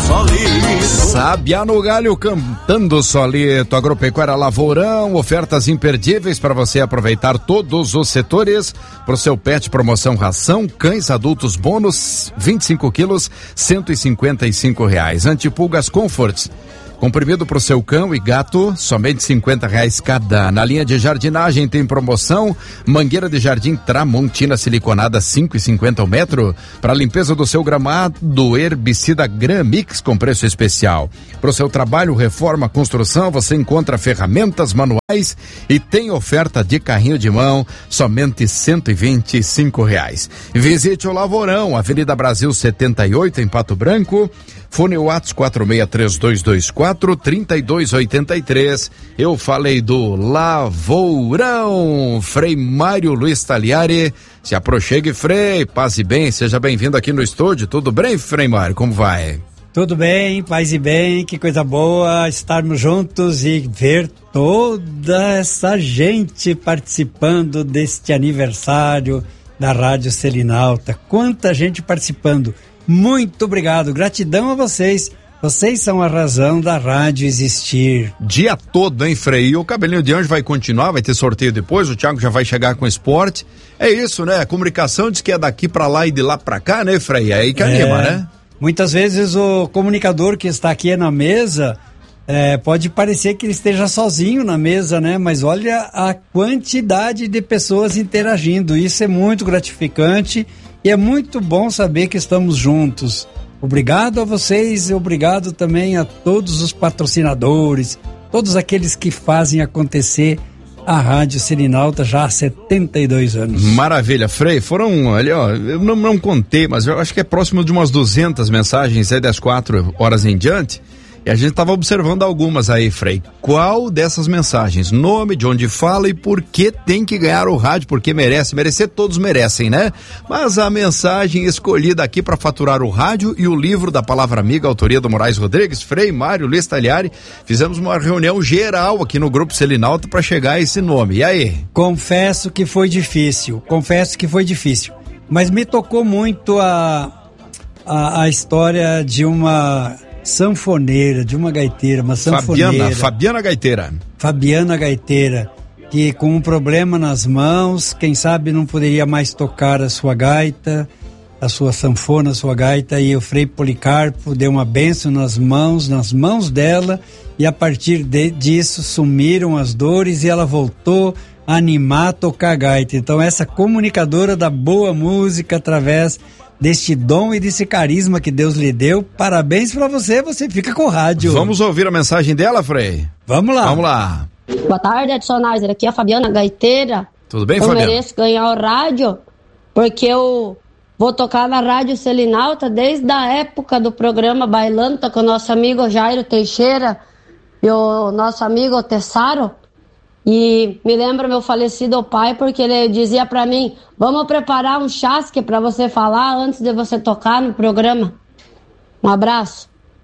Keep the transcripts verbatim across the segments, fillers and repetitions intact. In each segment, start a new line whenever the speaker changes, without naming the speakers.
Solito.
Sabiá no Galho cantando Solito. Agropecuária Lavourão, ofertas imperdíveis para você aproveitar todos os setores. Pro seu pet, promoção ração, cães adultos bônus, vinte e cinco quilos, cento e cinquenta e cinco reais. Antipulgas Comforts, comprimido pro seu cão e gato, somente cinquenta reais cada. Na linha de jardinagem tem promoção, mangueira de jardim Tramontina siliconada cinco e cinquenta o metro. Para limpeza do seu gramado, herbicida Gramix com preço especial. Pro seu trabalho, reforma, construção, você encontra ferramentas manuais e tem oferta de carrinho de mão, somente cento e vinte e cinco reais. Visite o Lavourão, Avenida Brasil setenta e oito em Pato Branco. Fone Whats quatro seis três dois dois quatro, três dois oito três. Eu falei do Lavourão. Frei Mário Luiz Taliari, se aproxegue, Frei, paz e bem, seja bem-vindo aqui no estúdio. Tudo bem, Frei Mário, como vai?
Tudo bem, paz e bem, que coisa boa estarmos juntos e ver toda essa gente participando deste aniversário da Rádio Selinalta. Quanta gente participando. Muito obrigado, gratidão a vocês. Vocês são a razão da rádio existir.
Dia todo, hein, Frei? E o Cabelinho de Anjo vai continuar, vai ter sorteio depois, o Thiago já vai chegar com esporte. É isso, né? A comunicação diz que é daqui pra lá e de lá pra cá, né, Frei? É aí que anima,
é,
né?
Muitas vezes o comunicador que está aqui na mesa, é, pode parecer que ele esteja sozinho na mesa, né? Mas olha a quantidade de pessoas interagindo. Isso é muito gratificante. E é muito bom saber que estamos juntos. Obrigado a vocês e obrigado também a todos os patrocinadores, todos aqueles que fazem acontecer a Rádio Selinalta já há setenta e dois anos.
Maravilha, Frei, foram, ali ó, eu não, não contei, mas eu acho que é próximo de umas duzentas mensagens aí das quatro horas em diante. E a gente estava observando algumas aí, Frei. Qual dessas mensagens? Nome, de onde fala e por que tem que ganhar o rádio, porque merece. Merecer todos merecem, né? Mas a mensagem escolhida aqui para faturar o rádio e o livro da Palavra Amiga, autoria do Moraes Rodrigues, Frei Mário Luiz Taliari, fizemos uma reunião geral aqui no Grupo Selinalta para chegar a esse nome. E aí?
Confesso que foi difícil, confesso que foi difícil. Mas me tocou muito a, a, a história de uma sanfoneira, de uma gaiteira, uma sanfoneira.
Fabiana, Fabiana Gaiteira.
Fabiana Gaiteira, que com um problema nas mãos, quem sabe não poderia mais tocar a sua gaita, a sua sanfona, a sua gaita, e o Frei Policarpo deu uma bênção nas mãos, nas mãos dela, e a partir de, disso sumiram as dores e ela voltou a animar a tocar a gaita. Então essa comunicadora da boa música através deste dom e desse carisma que Deus lhe deu, parabéns pra você, você fica com o rádio.
Vamos ouvir a mensagem dela, Frei?
Vamos lá.
Vamos lá.
Boa tarde, Edicionais, aqui é a Fabiana Gaiteira.
Tudo bem,
eu
Fabiana?
Eu mereço ganhar o rádio, porque eu vou tocar na Rádio Selinalta desde a época do programa Bailando, tá com o nosso amigo Jairo Teixeira e o nosso amigo Tessaro. E me lembra meu falecido pai, porque ele dizia pra mim: vamos preparar um chasque pra você falar antes de você tocar no programa. Um abraço.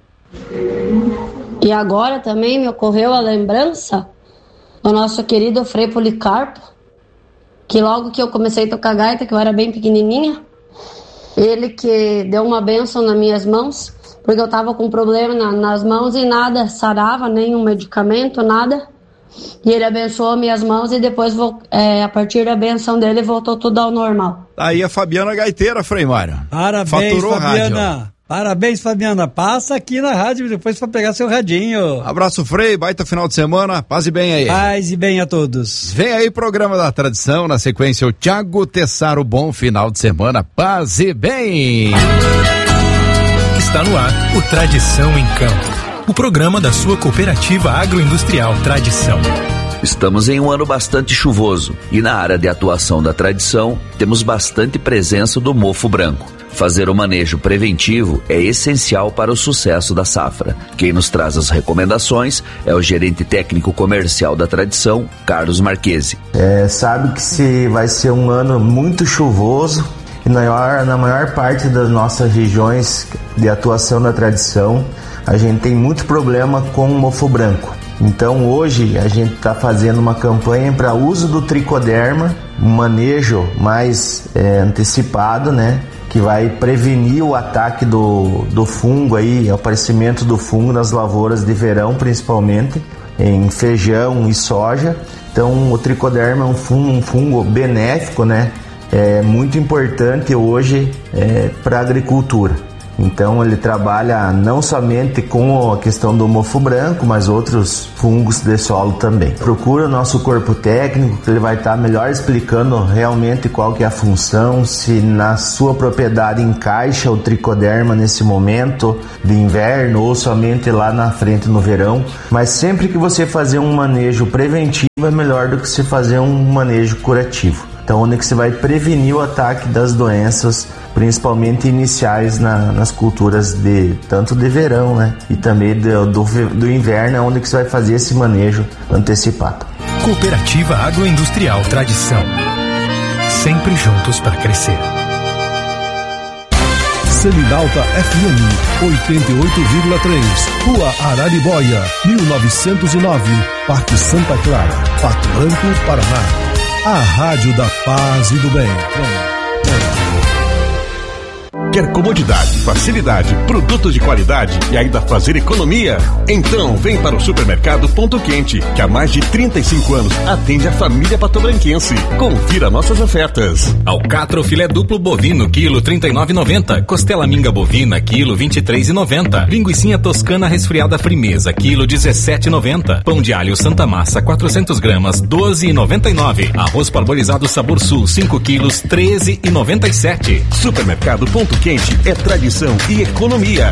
E agora também me ocorreu a lembrança do nosso querido Frei Policarpo, que logo que eu comecei a tocar gaita, que eu era bem pequenininha, ele que deu uma bênção nas minhas mãos, porque eu tava com problema na, nas mãos e nada sarava, nenhum medicamento, nada. E ele abençoou minhas mãos e depois, é, a partir da benção dele, voltou tudo ao normal.
Aí a Fabiana Gaiteira, Frei Mário.
Parabéns,
Faturou
Fabiana.
rádio.
Parabéns, Fabiana. Passa aqui na rádio depois para pegar seu radinho.
Abraço, Frei. Baita final de semana. Paz e bem aí.
Paz e bem a todos.
Vem aí, programa da tradição. Na sequência, o Thiago Tessaro. Bom final de semana. Paz e bem.
Está no ar o Tradição em Campo. O programa da sua cooperativa agroindustrial Tradição.
Estamos em um ano bastante chuvoso e na área de atuação da Tradição temos bastante presença do mofo branco. Fazer o manejo preventivo é essencial para o sucesso da safra. Quem nos traz as recomendações é o gerente técnico comercial da Tradição, Carlos Marquesi.
É, sabe que se vai ser um ano muito chuvoso e na maior, na maior parte das nossas regiões de atuação da Tradição a gente tem muito problema com o mofo branco. Então hoje a gente está fazendo uma campanha para uso do tricoderma, um manejo mais é, antecipado, né? que vai prevenir o ataque do, do fungo aí, o aparecimento do fungo nas lavouras de verão, principalmente em feijão e soja. Então o tricoderma é um fungo, um fungo benéfico, né? É muito importante hoje é, para a agricultura. Então ele trabalha não somente com a questão do mofo branco, mas outros fungos de solo também. Procura o nosso corpo técnico, que ele vai estar melhor explicando realmente qual que é a função, se na sua propriedade encaixa o tricoderma nesse momento de inverno ou somente lá na frente no verão. Mas sempre que você fazer um manejo preventivo é melhor do que se fazer um manejo curativo. Então, onde que você vai prevenir o ataque das doenças, principalmente iniciais na, nas culturas de tanto de verão, né? E também do, do, do inverno, onde que você vai fazer esse manejo antecipado.
Cooperativa Agroindustrial Tradição. Sempre juntos para crescer.
Selinalta F M oitenta e oito vírgula três, Rua Araribóia, mil novecentos e nove, Parque Santa Clara, Pato Branco, Paraná. A Rádio da Paz e do Bem.
Quer comodidade, facilidade, produtos de qualidade e ainda fazer economia? Então vem para o Supermercado Ponto Quente, que há mais de trinta e cinco anos atende a família patobranquense. Confira nossas ofertas.
Alcatro filé duplo bovino, quilo trinta e nove reais e noventa centavos. Costela minga bovina, quilo vinte e três reais e noventa centavos. Linguicinha toscana resfriada frimeza, quilo dezessete reais e noventa centavos. Pão de alho Santa Massa, quatrocentas gramas, doze reais e noventa e nove centavos. Arroz parbolizado Sabor Sul, cinco quilos, treze reais e noventa e sete centavos.
Supermercado Ponto Quente é tradição e economia.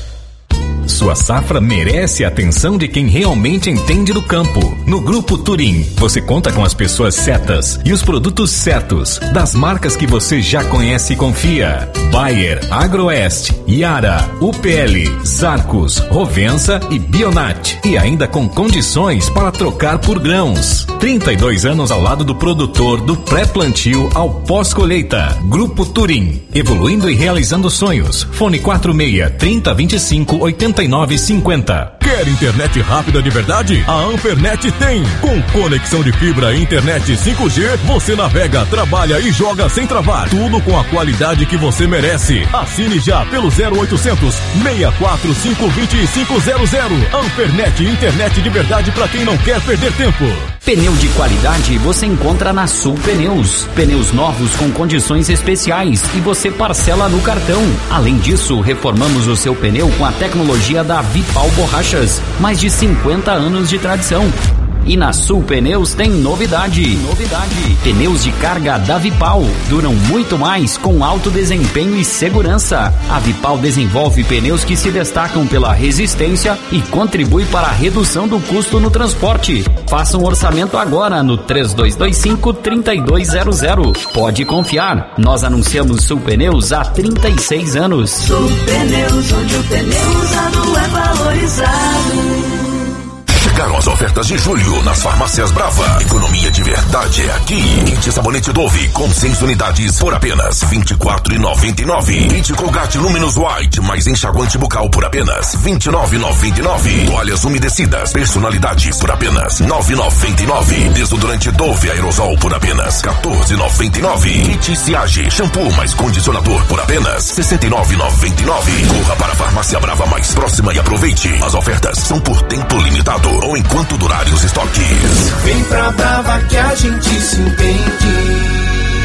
Sua safra merece a atenção de quem realmente entende do campo. No Grupo Turim, você conta com as pessoas certas e os produtos certos, das marcas que você já conhece e confia. Bayer, Agroeste, Yara, U P L, Zarcos, Rovensa e Bionat. E ainda com condições para trocar por grãos. trinta e dois anos ao lado do produtor, do pré-plantio ao pós-colheita. Grupo Turim, evoluindo e realizando sonhos. Fone quatro seis, trinta, vinte e cinco, oitenta e nove, cinquenta.
Quer internet rápida de verdade? A Ampernet tem. Com conexão de fibra e internet cinco G, você navega, trabalha e joga sem travar. Tudo com a qualidade que você merece. Assine já pelo zero oitocentos, seis quatro cinco, dois cinco zero zero. Ampernet, internet de verdade para quem não quer perder tempo.
Pneu de qualidade você encontra na Sul Pneus. Pneus novos com condições especiais e você parcela no cartão. Além disso, reformamos o seu pneu com a tecnologia da Vipal Borrachas. Mais de cinquenta anos de tradição. E na Sul Pneus tem novidade. Novidade. Pneus de carga da Vipal duram muito mais com alto desempenho e segurança. A Vipal desenvolve pneus que se destacam pela resistência e contribui para a redução do custo no transporte. Faça um orçamento agora no três dois dois cinco, três dois zero zero. Pode confiar, nós anunciamos Sul Pneus há trinta e seis anos.
Sul Pneus, onde o pneu usado é valorizado.
Chegaram as ofertas de julho nas farmácias Brava. Economia de verdade é aqui. Kit sabonete Dove com seis unidades por apenas vinte e quatro reais e noventa e nove centavos. Kit Colgate Luminous White mais enxaguante bucal por apenas vinte e nove reais e noventa e nove centavos. Toalhas umedecidas personalidade por apenas nove reais e noventa e nove centavos. Desodorante Dove Aerosol por apenas quatorze reais e noventa e nove centavos. Kit Siage shampoo mais condicionador por apenas sessenta e nove reais e noventa e nove centavos. Corra para a farmácia Brava mais próxima e aproveite. As ofertas são por tempo limitado ou enquanto durarem os estoques.
Vem pra Brava que a gente se entende.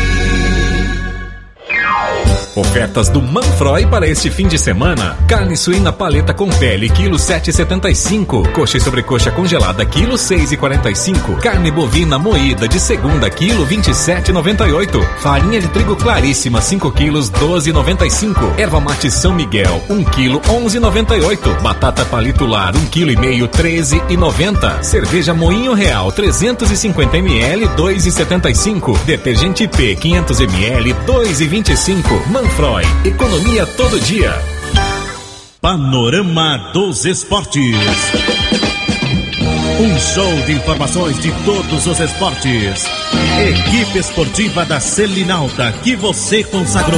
Ofertas do Manfroy para este fim de semana. Carne suína paleta com pele, quilo sete reais e setenta e cinco centavos. Coxa e sobrecoxa congelada, quilo seis reais e quarenta e cinco centavos. Carne bovina moída de segunda, quilo vinte e sete reais e noventa e oito centavos. Farinha de trigo claríssima, cinco quilos, doze reais e noventa e cinco centavos. Erva mate São Miguel, um quilo, onze reais e noventa e oito centavos. Batata palito lar, um quilo e meio, treze reais e noventa centavos. Cerveja Moinho Real, trezentos e cinquenta mililitros, dois reais e setenta e cinco centavos. Detergente P, quinhentos mililitros, dois reais e vinte e cinco centavos. Manfroy, economia todo dia.
Panorama dos Esportes. Um show de informações de todos os esportes. Equipe esportiva da Selinalta que você consagrou.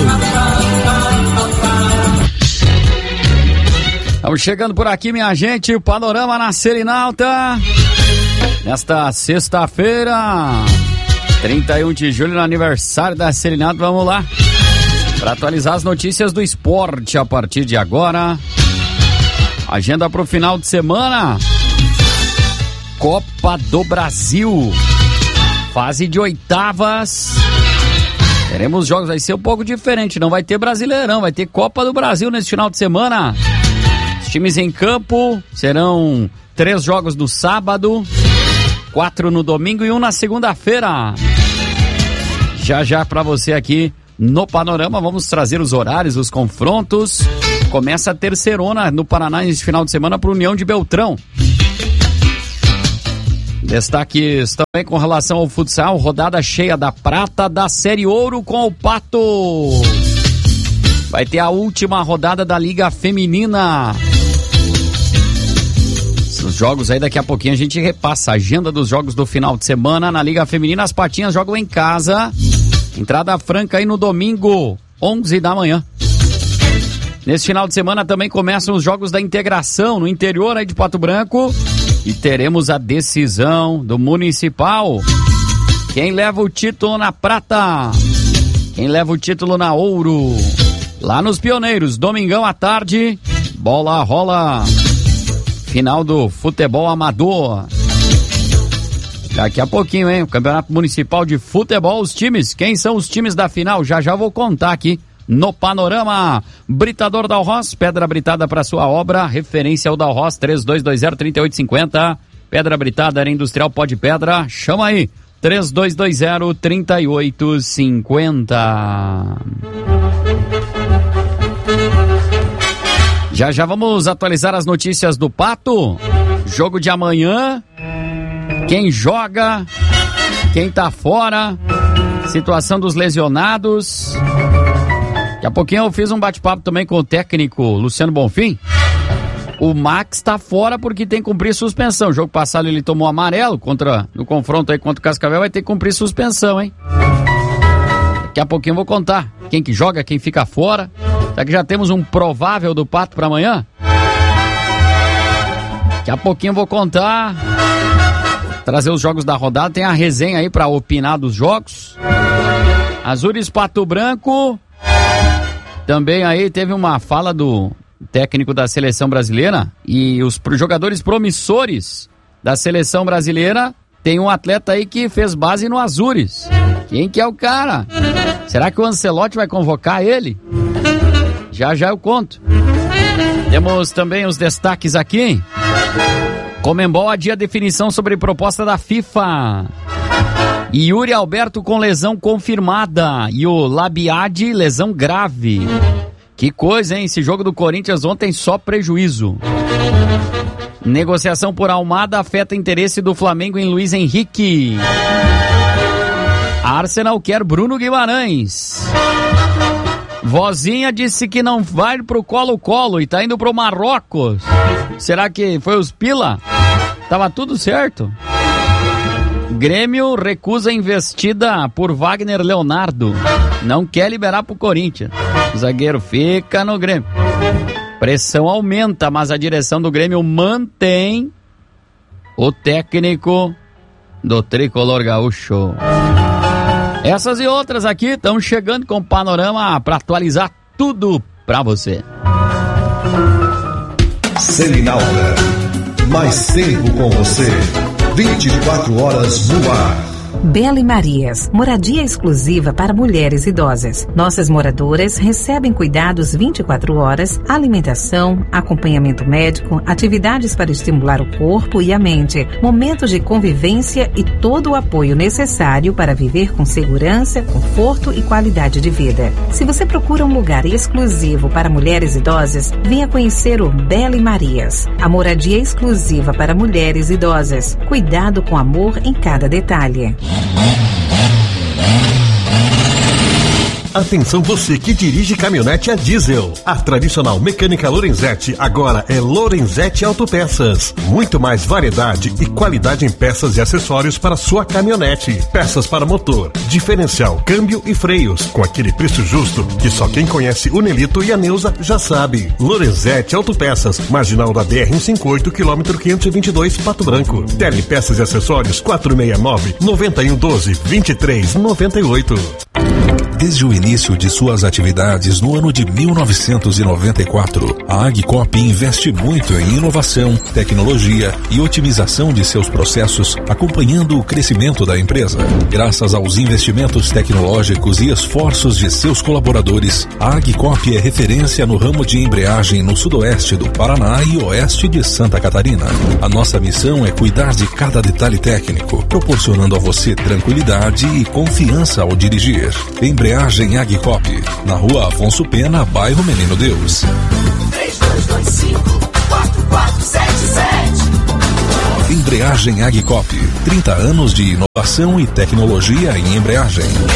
Estamos chegando por aqui, minha gente, o Panorama na Selinalta. Nesta sexta-feira, trinta e um de julho, no aniversário da Selinalta, vamos lá. Para atualizar as notícias do esporte a partir de agora. Agenda para o final de semana. Copa do Brasil. Fase de oitavas. Teremos jogos, vai ser um pouco diferente. Não vai ter Brasileirão, vai ter Copa do Brasil nesse final de semana. Os times em campo serão três jogos no sábado, quatro no domingo e um na segunda-feira. Já já para você aqui no Panorama, vamos trazer os horários, os confrontos. Começa a terceirona no Paraná nesse final de semana para União de Beltrão. Destaques também com relação ao futsal, rodada cheia da prata da Série Ouro com o Pato. Vai ter a última rodada da Liga Feminina. Os jogos aí daqui a pouquinho a gente repassa a agenda dos jogos do final de semana na Liga Feminina. As Patinhas jogam em casa. Entrada franca aí no domingo, onze da manhã. Nesse final de semana também começam os jogos da integração no interior aí de Pato Branco. E teremos a decisão do Municipal. Quem leva o título na prata? Quem leva o título na ouro? Lá nos Pioneiros, domingão à tarde, bola rola. Final do futebol amador. Daqui a pouquinho, hein? O Campeonato Municipal de Futebol, os times. Quem são os times da final? Já já vou contar aqui no Panorama. Britador Dalros, pedra britada para sua obra, referência ao Dalros, três dois dois zero, três oito cinco zero. Pedra britada, área industrial, pó de pedra, chama aí, três dois dois zero, três oito cinco zero. Já já vamos atualizar as notícias do Pato. Jogo de amanhã, quem joga, quem tá fora, situação dos lesionados. Daqui a pouquinho eu fiz um bate-papo também com o técnico Luciano Bonfim. O Max tá fora porque tem que cumprir suspensão. O jogo passado ele tomou amarelo contra, no confronto aí contra o Cascavel, vai ter que cumprir suspensão, hein? Daqui a pouquinho eu vou contar quem que joga, quem fica fora. Será que já temos um provável do Pato para amanhã? Daqui a pouquinho eu vou contar, trazer os jogos da rodada, tem a resenha aí para opinar dos jogos. Azures Pato Branco. Também aí teve uma fala do técnico da seleção brasileira e os jogadores promissores da seleção brasileira. Tem um atleta aí que fez base no Azures. Quem que é o cara? Será que o Ancelotti vai convocar ele? Já já eu conto. Temos também os destaques aqui. Conmebol adia a definição sobre proposta da FIFA. Yuri Alberto com lesão confirmada e o Labiade, lesão grave. Que coisa, hein? Esse jogo do Corinthians ontem só prejuízo. Negociação por Almada afeta interesse do Flamengo em Luiz Henrique. Arsenal quer Bruno Guimarães. Vozinha disse que não vai pro Colo-Colo e tá indo pro Marrocos. Será que foi os pila? Tava tudo certo. Grêmio recusa investida por Wagner Leonardo. Não quer liberar pro Corinthians. O zagueiro fica no Grêmio. Pressão aumenta, mas a direção do Grêmio mantém o técnico do tricolor gaúcho. Essas e outras aqui estão chegando com o Panorama para atualizar tudo para você.
Selinalta, mais tempo com você. vinte e quatro horas no ar.
Bela e Marias, moradia exclusiva para mulheres idosas. Nossas moradoras recebem cuidados vinte e quatro horas, alimentação, acompanhamento médico, atividades para estimular o corpo e a mente, momentos de convivência e todo o apoio necessário para viver com segurança, conforto e qualidade de vida. Se você procura um lugar exclusivo para mulheres idosas, venha conhecer o Bela e Marias, a moradia exclusiva para mulheres idosas. Cuidado com amor em cada detalhe.
Atenção você que dirige caminhonete a diesel. A tradicional mecânica Lorenzetti agora é Lorenzetti Autopeças. Muito mais variedade e qualidade em peças e acessórios para sua caminhonete. Peças para motor, diferencial, câmbio e freios, com aquele preço justo que só quem conhece o Nelito e a Neuza já sabe. Lorenzetti Autopeças, marginal da B R cento e cinquenta e oito, quilômetro quinhentos e vinte e dois, Pato Branco. Tele Peças e Acessórios quatro seis nove, nove um um doze, vinte e três noventa e oito.
Desde o início de suas atividades no ano de mil novecentos e noventa e quatro, a Agcop investe muito em inovação, tecnologia e otimização de seus processos, acompanhando o crescimento da empresa. Graças aos investimentos tecnológicos e esforços de seus colaboradores, a Agcop é referência no ramo de embreagem no sudoeste do Paraná e oeste de Santa Catarina. A nossa missão é cuidar de cada detalhe técnico, proporcionando a você tranquilidade e confiança ao dirigir. Embreagem Agcop, na Rua Afonso Pena, bairro Menino Deus.
três dois dois cinco, quatro quatro sete sete.
Embreagem Agcop, trinta anos de inovação e tecnologia em embreagem.